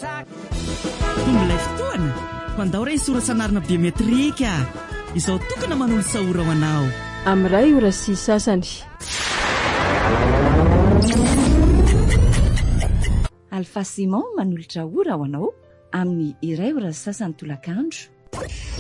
tombolay fotoana ho andao ray soratsanarina biometrika izao tokana manolo sahora ho anao amin'ray ora sy sasany Alpha Simon manolotra ora ho anao amin'ny iray ora sy sasany tolakandro